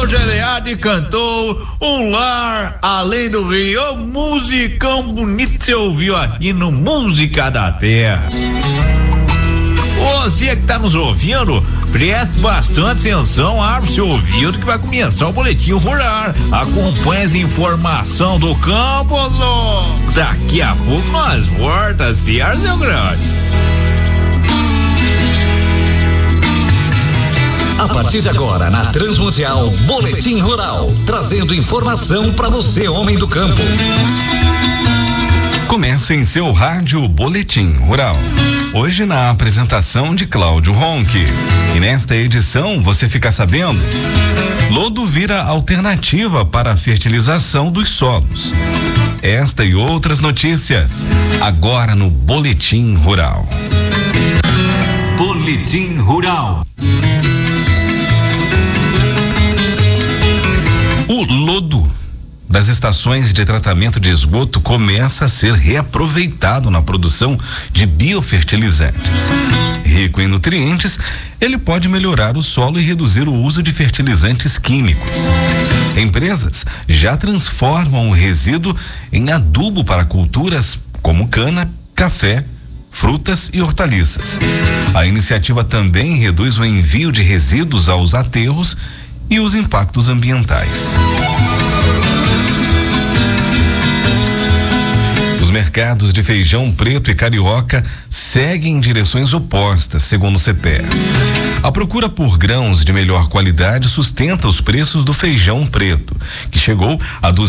Seu Gereade cantou Um Lar Além do Rio, oh, musicão bonito você ouviu aqui no Música da Terra. Você que tá nos ouvindo, preste bastante atenção, abre seu ouvido que vai começar o Boletim Rural. Acompanhe as informações do campo, daqui a pouco nós volta, certo, meu grande? A partir de agora, na Transmundial, Boletim Rural, trazendo informação para você, homem do campo. Começa em seu rádio Boletim Rural. Hoje na apresentação de Cláudio Ronque. E nesta edição você fica sabendo: lodo vira alternativa para a fertilização dos solos. Esta e outras notícias agora no Boletim Rural. Boletim Rural. O lodo das estações de tratamento de esgoto começa a ser reaproveitado na produção de biofertilizantes. Rico em nutrientes, ele pode melhorar o solo e reduzir o uso de fertilizantes químicos. Empresas já transformam o resíduo em adubo para culturas como cana, café, frutas e hortaliças. A iniciativa também reduz o envio de resíduos aos aterros e os impactos ambientais. Os mercados de feijão preto e carioca seguem em direções opostas, segundo o CPEA. A procura por grãos de melhor qualidade sustenta os preços do feijão preto, que chegou a R$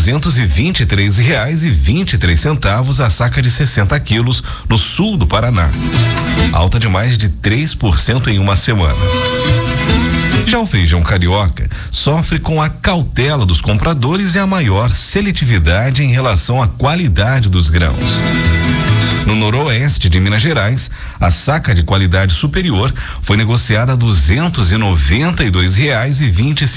223,23 a saca de 60 quilos no sul do Paraná, alta de mais de 3% em uma semana. Já o feijão carioca sofre com a cautela dos compradores e a maior seletividade em relação à qualidade dos grãos. No noroeste de Minas Gerais, a saca de qualidade superior foi negociada a R$ 292,25